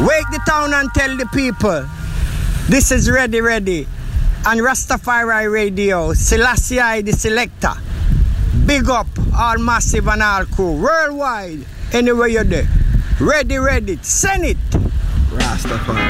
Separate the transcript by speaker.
Speaker 1: Wake the town and tell the people. This is Ready Ready. And Rastafari Radio. Selassie I, the selector. Big up all massive and all crew. Worldwide. Anywhere you're there. Ready Ready. Send it.
Speaker 2: Rastafari.